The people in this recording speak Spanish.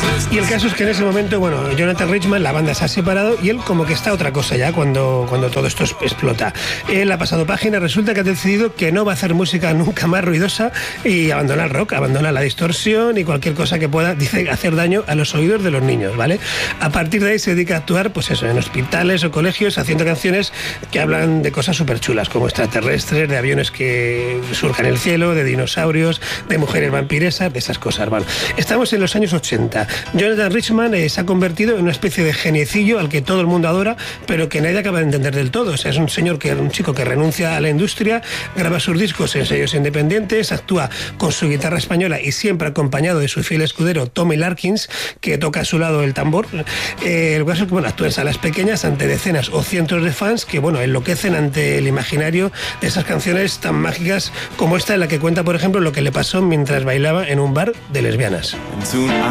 Y el caso es que en ese momento, bueno, Jonathan Richman, la banda se ha separado y él como que está a otra cosa ya cuando todo esto explota. Él ha pasado página, resulta que ha decidido que no va a hacer música nunca más ruidosa y abandona el rock, abandona la distorsión y cualquier cosa que pueda, dice, hacer daño a los oídos de los niños, ¿vale? A partir de ahí se dedica a actuar, pues eso, en hospitales o colegios, haciendo canciones que hablan de cosas súper chulas, como extraterrestres, de aviones que surcan el cielo, de dinosaurios, de mujeres vampiresas, de esas cosas, ¿vale? Estamos en los años 80. Jonathan Richman se ha convertido en una especie de geniecillo al que todo el mundo adora, pero que nadie acaba de entender del todo. O sea, es un chico que renuncia a la industria, graba sus discos en sellos independientes, actúa con su guitarra española y siempre acompañado de su fiel escudero Tommy Larkins, que toca a su lado el tambor. El caso es que, bueno, actúa en salas pequeñas ante decenas o cientos de fans que, bueno, enloquecen ante el imaginario de esas canciones tan mágicas como esta, en la que cuenta, por ejemplo, lo que le pasó mientras bailaba en un bar de lesbianas.